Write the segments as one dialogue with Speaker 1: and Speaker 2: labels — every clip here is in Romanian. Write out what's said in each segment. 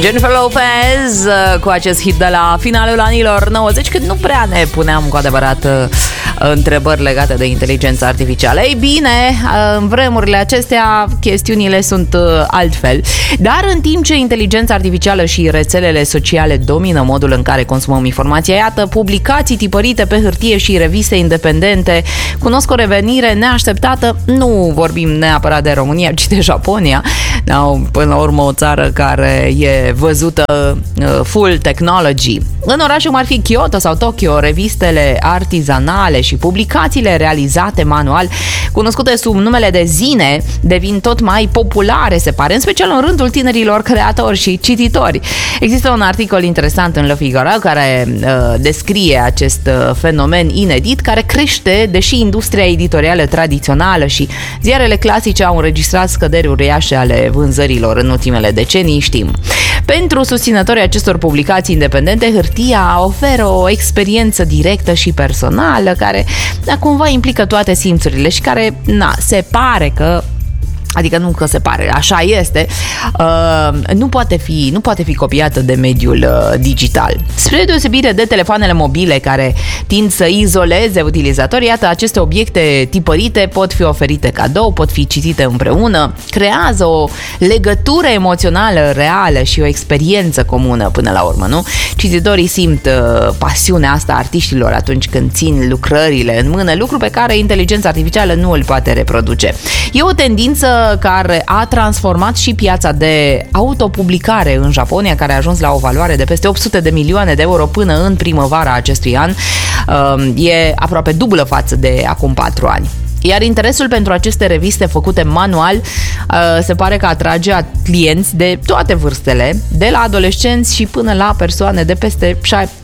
Speaker 1: Jennifer Lopez cu acest hit de la finalul anilor 90, când nu prea ne puneam cu adevărat întrebări legate de inteligența artificială. Ei bine, în vremurile acestea chestiunile sunt altfel. Dar în timp ce inteligența artificială și rețelele sociale domină modul în care consumăm informația, iată, publicații tipărite pe hârtie și reviste independente cunosc o revenire neașteptată. Nu vorbim neapărat de România, ci de Japonia. Până la urmă o țară care e văzută full technology. În orașe cum ar fi Kyoto sau Tokyo, revistele artizanale și publicațiile realizate manual, cunoscute sub numele de zine, devin tot mai populare, se pare, în special în rândul tinerilor creatori și cititori. Există un articol interesant în Le Figaro care descrie acest fenomen inedit, care crește, deși industria editorială tradițională și ziarele clasice au înregistrat scăderi uriașe ale vânzărilor în ultimele decenii, știm. Pentru susținătorii acestor publicații independente, hârtia oferă o experiență directă și personală care cumva implică toate simțurile și care, se pare că, adică nu că se pare, așa este, nu poate fi copiată de mediul digital. Spre deosebire de telefoanele mobile care tind să izoleze utilizatorii, iată, aceste obiecte tipărite pot fi oferite cadou, pot fi citite împreună, creează o legătură emoțională reală și o experiență comună până la urmă, nu? Cititorii simt pasiunea asta a artiștilor atunci când țin lucrările în mână, lucru pe care inteligența artificială nu îl poate reproduce. E o tendință care a transformat și piața de autopublicare în Japonia, care a ajuns la o valoare de peste 800 de milioane de euro până în primăvara acestui an. E aproape dublă față de acum 4 ani. Iar interesul pentru aceste reviste făcute manual se pare că atrage clienți de toate vârstele, de la adolescenți și până la persoane de peste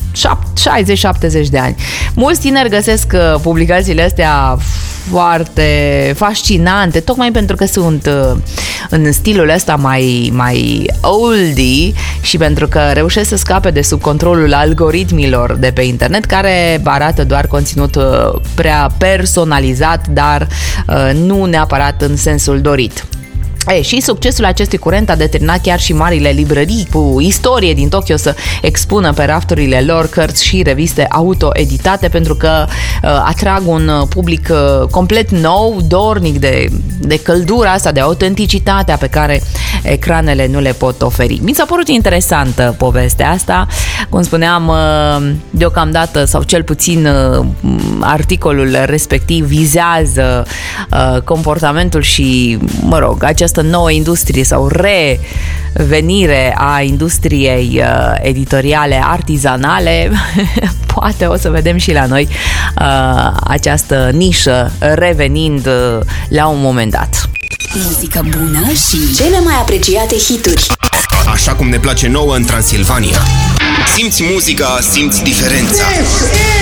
Speaker 1: 60-70 de ani. Mulți tineri găsesc publicațiile astea foarte fascinante, tocmai pentru că sunt în stilul ăsta mai oldie și pentru că reușesc să scape de sub controlul algoritmilor de pe internet, care arată doar conținut prea personalizat, dar nu neapărat în sensul dorit. Și succesul acestui curent a determinat chiar și marile librării cu istorie din Tokyo să expună pe rafturile lor cărți și reviste auto-editate, pentru că atrag un public complet nou, dornic de căldura asta, de autenticitatea pe care ecranele nu le pot oferi. Mi s-a părut interesantă povestea asta. Cum spuneam, deocamdată, sau cel puțin articolul respectiv vizează comportamentul și, această nouă industrie sau revenire a industriei editoriale artizanale. Poate o să vedem și la noi această nișă revenind la un moment dat.
Speaker 2: Muzică bună și cele mai apreciate hituri.
Speaker 3: Așa cum ne place nouă în Transilvania. Simți muzica, simți diferența.